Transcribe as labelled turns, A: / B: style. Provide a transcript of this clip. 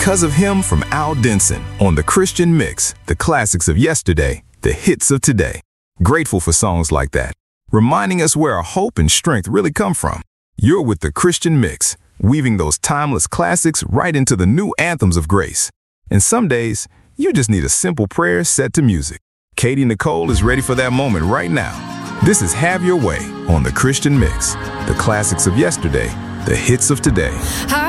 A: Because of Him from Al Denson on The Christian Mix, the classics of yesterday, the hits of today. Grateful for songs like that, reminding us where our hope and strength really come from. You're with The Christian Mix, weaving those timeless classics right into the new anthems of grace. And some days, you just need a simple prayer set to music. Katie Nicole is ready for that moment right now. This is Have Your Way on The Christian Mix, the classics of yesterday, the hits of today.